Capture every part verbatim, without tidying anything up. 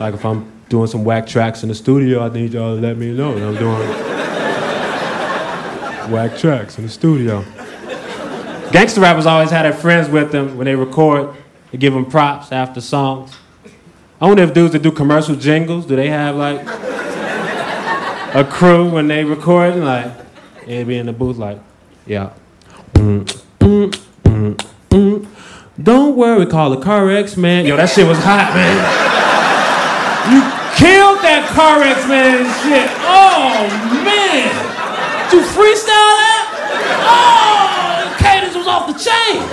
Like if I'm doing some whack tracks in the studio, I need y'all to let me know that I'm doing whack tracks in the studio. Gangster rappers always had their friends with them when they record. They give them props after songs. I wonder if dudes that do commercial jingles, do they have like a crew when they record? Like, they'd be in the booth like, yeah. Mm, mm, mm, mm. Don't worry, call the CarX man. Yo, that shit was hot, man. You killed that CarX man and shit. Oh, man. Did you freestyle that? Oh, the cadence was off the chain.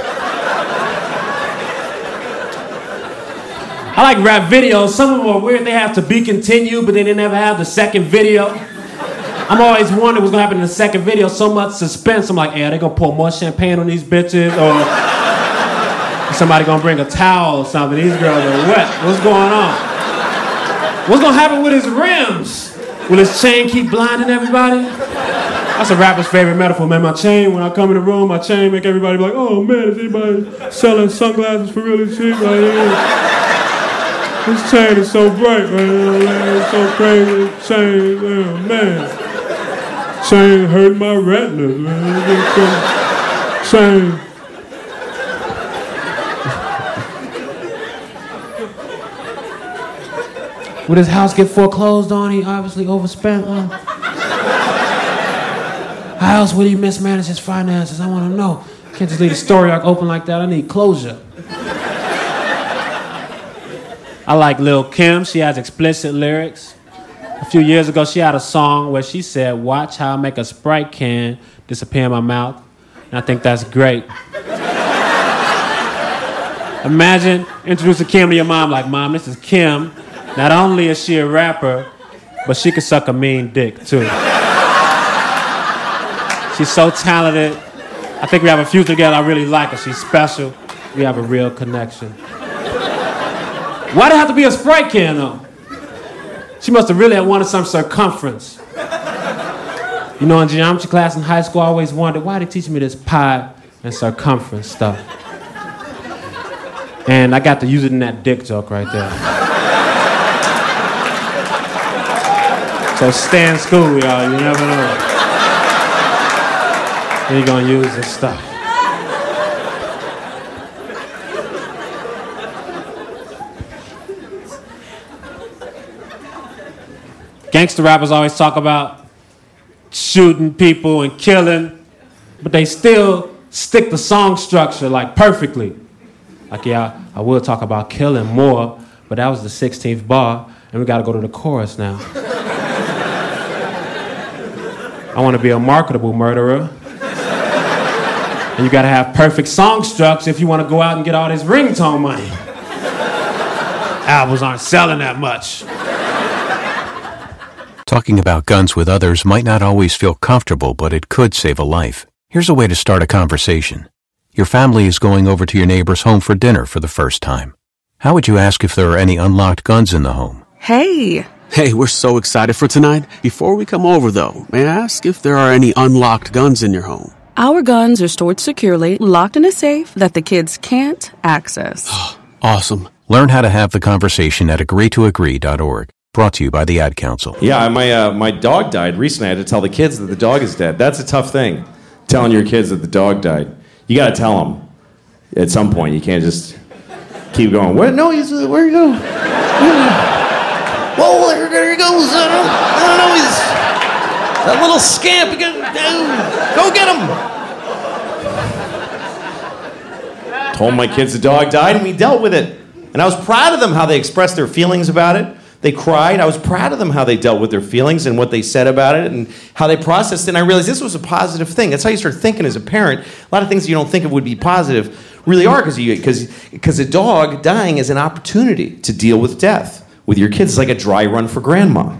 I like rap videos. Some of them are weird. They have to be continued, but then they never have the second video. I'm always wondering what's gonna happen in the second video. So much suspense. I'm like, hey, are they gonna pour more champagne on these bitches? Or is somebody gonna bring a towel or something? These girls are wet. What's going on? What's gonna happen with his rims? Will his chain keep blinding everybody? That's a rapper's favorite metaphor, man. My chain, when I come in the room, my chain make everybody be like, oh man, is anybody selling sunglasses for really cheap? Like, yeah. This chain is so bright, man. It's so crazy. Chain, man, man. Chain hurt my retinas, man. Chain. Would his house get foreclosed on? He obviously overspent on. How else would he mismanage his finances? I want to know. Can't just leave the story arc open like that. I need closure. I like Lil' Kim. She has explicit lyrics. A few years ago, she had a song where she said, watch how I make a Sprite can disappear in my mouth. And I think that's great. Imagine introducing Kim to your mom like, Mom, this is Kim. Not only is she a rapper, but she can suck a mean dick, too. She's so talented. I think we have a future together. I really like her. She's special. We have a real connection. Why'd it have to be a Sprite can, though? She must have really had wanted some circumference. You know, in geometry class in high school, I always wondered, why they teach me this pi and circumference stuff? And I got to use it in that dick joke right there. So stay in school, y'all. You never know. You're gonna use this stuff. Gangster rappers always talk about shooting people and killing, but they still stick the song structure like perfectly. Like, yeah, I will talk about killing more, but that was the sixteenth bar, and we gotta go to the chorus now. I wanna be a marketable murderer. And you gotta have perfect song structure if you wanna go out and get all this ringtone money. Albums aren't selling that much. Talking about guns with others might not always feel comfortable, but it could save a life. Here's a way to start a conversation. Your family is going over to your neighbor's home for dinner for the first time. How would you ask if there are any unlocked guns in the home? Hey! Hey, we're so excited for tonight. Before we come over, though, may I ask if there are any unlocked guns in your home? Our guns are stored securely, locked in a safe that the kids can't access. Awesome. Learn how to have the conversation at agree to agree dot org. Brought to you by the Ad Council. Yeah, my uh, my dog died recently. I had to tell the kids that the dog is dead. That's a tough thing, telling your kids that the dog died. You got to tell them at some point. You can't just keep going. Where? No, he's uh, where you go? Whoa, there, there he goes. I don't, I don't know. He's that little scamp. You gotta, go get him. Told my kids the dog died, and we dealt with it. And I was proud of them how they expressed their feelings about it. They cried. I was proud of them how they dealt with their feelings and what they said about it and how they processed it. And I realized this was a positive thing. That's how you start thinking as a parent. A lot of things you don't think of would be positive really are because you because because a dog dying is an opportunity to deal with death with your kids. It's like a dry run for grandma.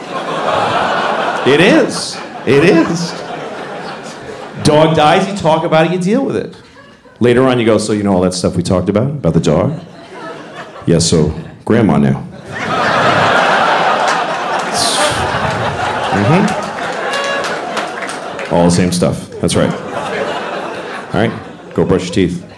It is. It is. Dog dies, you talk about it, you deal with it. Later on you go, so you know all that stuff we talked about, about the dog? Yeah, so grandma now. Mm-hmm. All the same stuff. That's right. All right, go brush your teeth.